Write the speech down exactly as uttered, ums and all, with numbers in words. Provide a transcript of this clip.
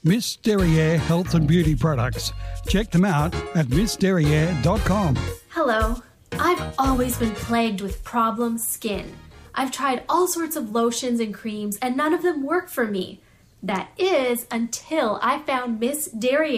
Miss Derriere Health and Beauty Products. Check them out at miss derriere dot com. Hello. I've always been plagued with problem skin. I've tried all sorts of lotions and creams and none of them work for me. That is until I found Miss Derriere.